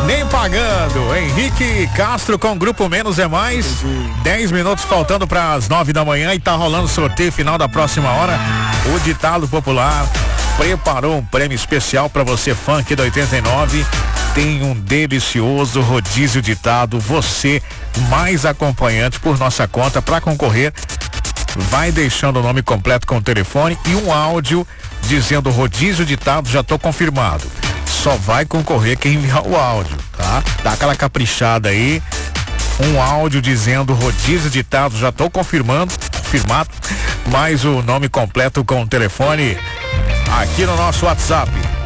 Nem pagando. Henrique Castro com Grupo Menos é Mais. 10 minutos faltando para as 9 da manhã e tá rolando sorteio final da próxima hora. O ditado popular preparou um prêmio especial para você, fã aqui da 89. Tem um delicioso rodízio ditado. Você mais acompanhante por nossa conta para concorrer. Vai deixando o nome completo com o telefone e um áudio dizendo rodízio ditado, já tô confirmado. Só vai concorrer quem enviar o áudio, tá? Dá aquela caprichada aí. Um áudio dizendo rodízio ditado, já tô confirmado, mais o nome completo com o telefone aqui no nosso WhatsApp.